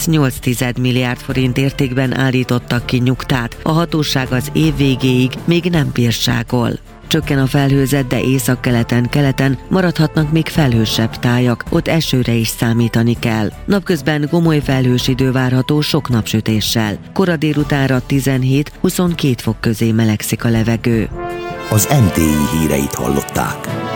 1,8 milliárd forint értékben állítottak ki nyugtát. A hatóság az év végéig még nem bírságol. Csökken a felhőzet, de északkeleten-keleten maradhatnak még felhősebb tájak, ott esőre is számítani kell. Napközben gomoly felhős idő várható sok napsütéssel. Kora délutánra 17-22 fok közé melegszik a levegő. Az NTI híreit hallották.